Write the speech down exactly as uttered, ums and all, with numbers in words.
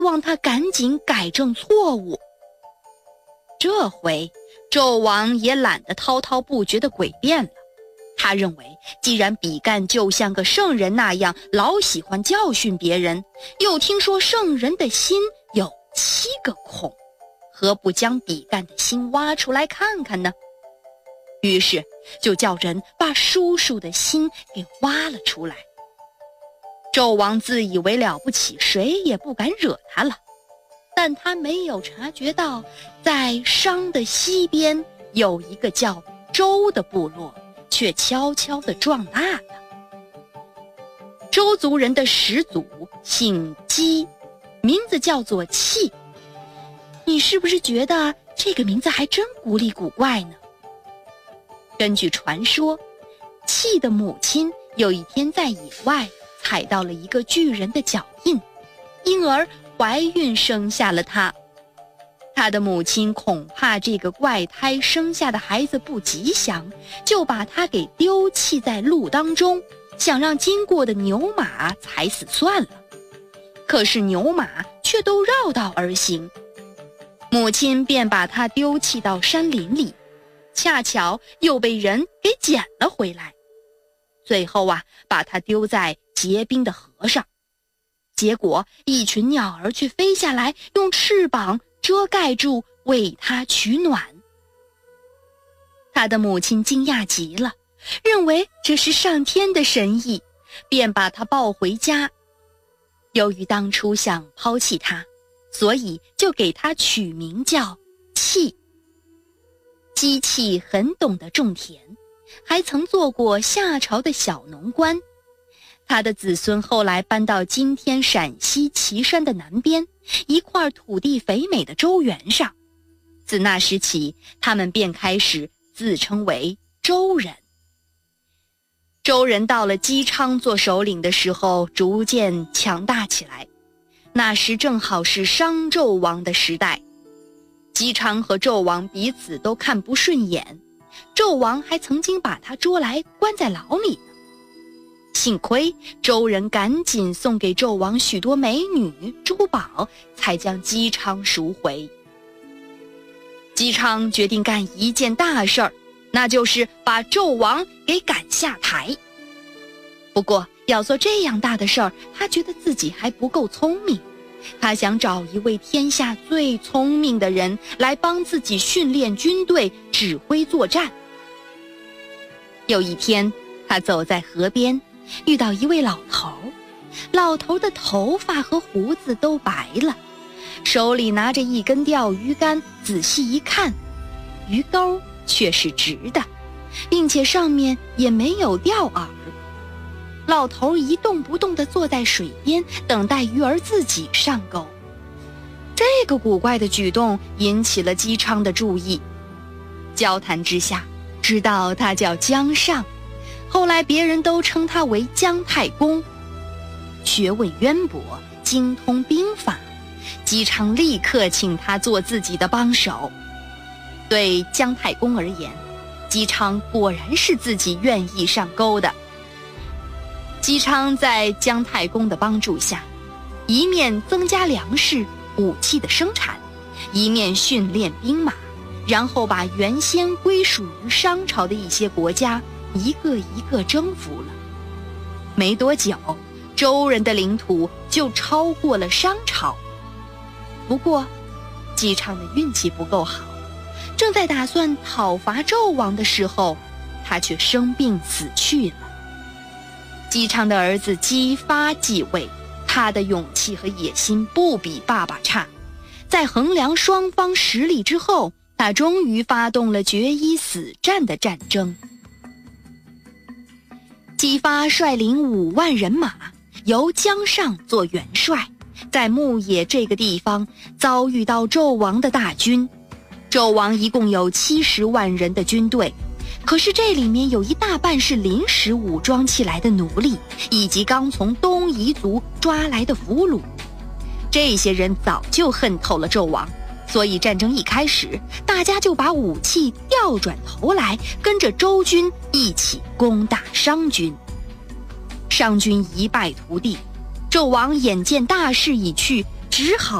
望他赶紧改正错误。这回纣王也懒得滔滔不绝地诡辩了，他认为既然比干就像个圣人那样老喜欢教训别人，又听说圣人的心有七个孔，何不将比干的心挖出来看看呢？于是就叫人把叔叔的心给挖了出来。纣王自以为了不起，谁也不敢惹他了，但他没有察觉到，在商的西边有一个叫周的部落，却悄悄地壮大了。周族人的始祖姓姬，名字叫做契。你是不是觉得这个名字还真古里古怪呢？根据传说，契的母亲有一天在野外踩到了一个巨人的脚印，因而怀孕生下了他。他的母亲恐怕这个怪胎生下的孩子不吉祥，就把他给丢弃在路当中，想让经过的牛马踩死算了。可是牛马却都绕道而行，母亲便把他丢弃到山林里，恰巧又被人给捡了回来。最后啊，把他丢在结冰的河上，结果一群鸟儿却飞下来，用翅膀遮盖住，为他取暖。他的母亲惊讶极了，认为这是上天的神意，便把他抱回家。由于当初想抛弃他，所以就给他取名叫契。姬契很懂得种田，还曾做过夏朝的小农官。他的子孙后来搬到今天陕西岐山的南边一块土地肥美的周原上，自那时起，他们便开始自称为周人。周人到了姬昌做首领的时候，逐渐强大起来。那时正好是商纣王的时代，姬昌和纣王彼此都看不顺眼，纣王还曾经把他捉来关在牢里呢。幸亏周人赶紧送给纣王许多美女珠宝，才将姬昌赎回。姬昌决定干一件大事儿，那就是把纣王给赶下台。不过要做这样大的事儿，他觉得自己还不够聪明，他想找一位天下最聪明的人来帮自己训练军队，指挥作战。有一天，他走在河边，遇到一位老头，老头的头发和胡子都白了，手里拿着一根钓鱼竿，仔细一看，鱼钩却是直的，并且上面也没有钓饵。老头一动不动地坐在水边，等待鱼儿自己上钩。这个古怪的举动引起了姬昌的注意，交谈之下，知道他叫姜尚，后来别人都称他为姜太公。学问渊博，精通兵法，姬昌立刻请他做自己的帮手。对姜太公而言，姬昌果然是自己愿意上钩的。姬昌在姜太公的帮助下，一面增加粮食武器的生产，一面训练兵马，然后把原先归属于商朝的一些国家一个一个征服了。没多久，周人的领土就超过了商朝。不过姬昌的运气不够好，正在打算讨伐纣王的时候，他却生病死去了。姬昌的儿子姬发继位，他的勇气和野心不比爸爸差。在衡量双方实力之后，他终于发动了决一死战的战争。姬发率领五万人马，由姜尚做元帅，在牧野这个地方遭遇到纣王的大军。纣王一共有七十万人的军队，可是这里面有一大半是临时武装起来的奴隶，以及刚从东夷族抓来的俘虏。这些人早就恨透了纣王，所以战争一开始，大家就把武器调转头来，跟着周军一起攻打商军。商军一败涂地，纣王眼见大势已去， 只好